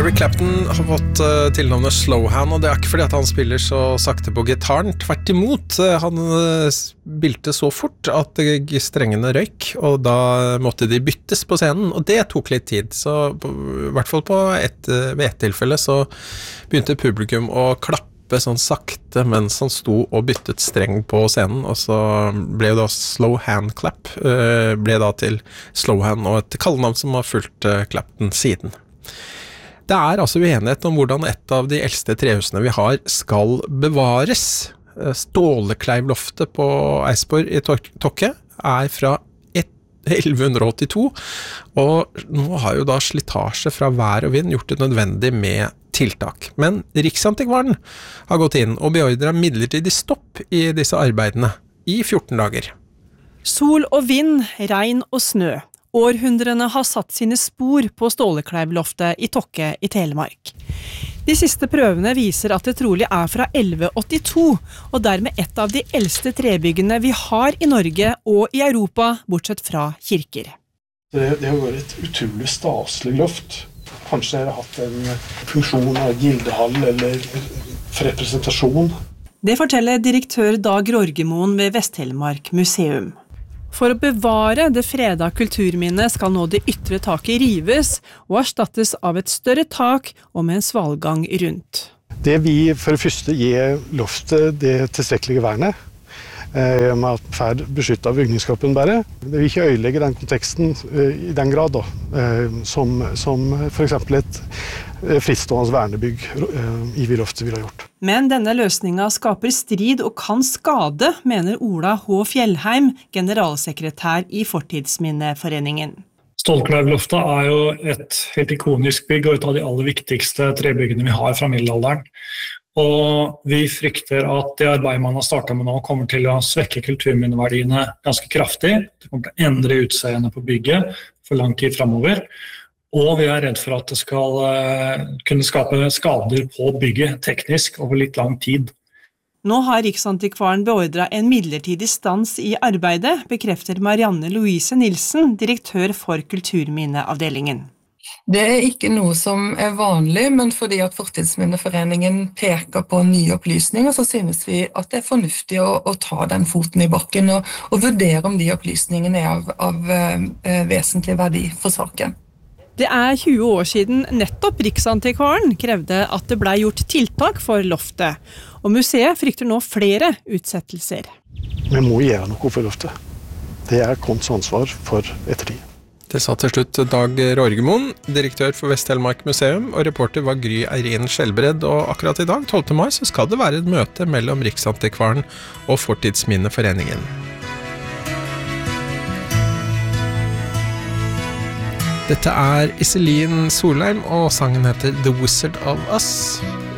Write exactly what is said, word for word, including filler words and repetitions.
Eric Clapton har fått uh, tilnavnet Slowhand, og det er ikke fordi at han spiller så sakte på gitaren. Tvert imot, uh, han uh, spilte så fort at uh, strengene røyk, og da måtte de byttes på scenen, og det tok litt tid. Så på, i hvert fall på et, uh, ved et tilfelle så begynte publikum å klappe sånn sakte mens han sto og byttet streng på scenen, og så ble jo da Slow Hand Clap uh, ble da til Slowhand, og et kallenavn som har fulgt uh, Clapton siden. Det er altså uenighet om hvordan et av de eldste trehusene vi har skal bevares. Stålekleivloftet på Eidsborg i Tokke er fra elleve åttito, og nå har jo da slitasje fra vær og vind gjort det nødvendig med tiltak. Men Riksantikvaren har gått inn og beordret midlertidig stopp i disse arbeidene i fjorten dager. Sol og vind, regn og snø. Århundrene har satt sine spor på Stålekleivloftet i Tokke i Telemark. De siste prøvene viser at det trolig er fra elleve åttito, og dermed et av de eldste trebyggene vi har i Norge og i Europa, bortsett fra kirker. Det, det har vært et utrolig staselig loft. Kanskje har det hatt en funksjon av gildehall eller for representasjon. Det forteller direktør Dag Rorgemoen ved Vest-Telemark museum. For å bevare det freda kulturminnet skal nå det ytre taket rives og erstattes av et større tak og med en svalgang rundt. Det vi for det første gir loftet det tilstrekkelige vernet, eh, med at ferd beskytter bygningskroppen bare. Det vil ikke øyelegge den konteksten eh, i den grad da, eh, som, som for eksempel et eh, frittstående vernebygg eh, i loftet vil ha gjort. Men denne løsningen skaper strid og kan skade, mener Ola H. Fjellheim, generalsekretær i Fortidsminneforeningen. Stålekleivloftet er jo et helt ikonisk bygg og et av de aller viktigste trebyggene vi har fra middelalderen. Og vi frykter at det arbeidet man har startet med nå kommer til å svekke kulturminneverdiene ganske kraftig. Det kommer til å endre utseendet på bygget for lang tid fremover. Og vi er redd for at det skal uh, kunne skape skader på bygget teknisk over litt lang tid. Nå har Riksantikvaren beordret en midlertidig stans i arbeidet, bekrefter Marianne Louise Nilsen, direktør for Kulturminneavdelingen. Det er ikke noe som er vanlig, men fordi at Fortidsminneforeningen peker på nye opplysninger, så synes vi at det er fornuftig å, å ta den foten i bakken og, og vurdere om de opplysningene er av, av uh, vesentlig verdi for saken. Det er tjue år siden nettopp Riksantikvaren krevde at det ble gjort tiltak for loftet, og museet frykter nå flere utsettelser. Vi må gjøre noe for loftet. Det er Konts ansvar for ettertid. Det sa til slutt Dag Rorgemoen, direktør for Vest-Telemark museum, og reporter var Gry Eirin Skjelbred, og akkurat i dag, tolvte mai, så skal det være et møte mellom Riksantikvaren og Fortidsminneforeningen. Dette er Iselin Solheim, og sangen heter The Wizard of Us.